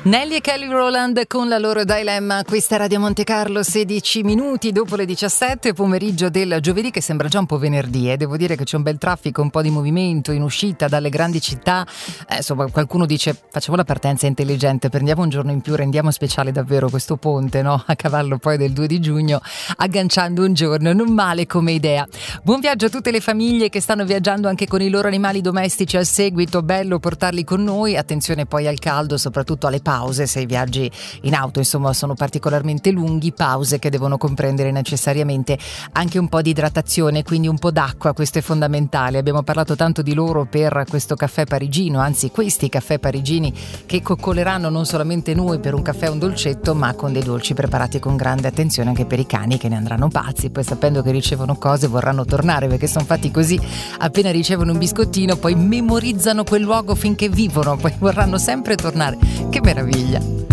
Nelly e Kelly Rowland con la loro Dilemma. Questa è Radio Monte Carlo, 16 minuti dopo le 17, pomeriggio del giovedì, che sembra già un po' venerdì. Devo dire che c'è un bel traffico, un po' di movimento in uscita dalle grandi città. Insomma, qualcuno dice facciamo la partenza intelligente, prendiamo un giorno in più, rendiamo speciale davvero questo ponte, no? A cavallo poi del 2 di giugno, agganciando un giorno, non male come idea. Buon viaggio a tutte le famiglie che stanno viaggiando anche con i loro animali domestici al seguito, bello portarli con noi. Attenzione poi al caldo, soprattutto alle pause, se i viaggi in auto insomma sono particolarmente lunghi, pause che devono comprendere necessariamente anche un po' di idratazione, quindi un po' d'acqua. Questo è fondamentale. Abbiamo parlato tanto di loro per questo caffè parigino, anzi questi caffè parigini che coccoleranno non solamente noi per un caffè o un dolcetto, ma con dei dolci preparati con grande attenzione anche per i cani, che ne andranno pazzi, poi sapendo che ricevono cose vorranno tornare, perché sono fatti così: appena ricevono un biscottino poi memorizzano quel luogo finché vivono, poi vorranno sempre tornare. Che meraviglia!